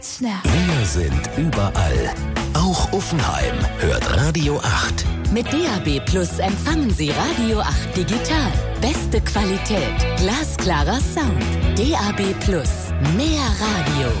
Wir sind überall. Auch Uffenheim hört Radio 8. Mit DAB+ empfangen Sie Radio 8 digital. Beste Qualität, glasklarer Sound. DAB+, mehr Radio.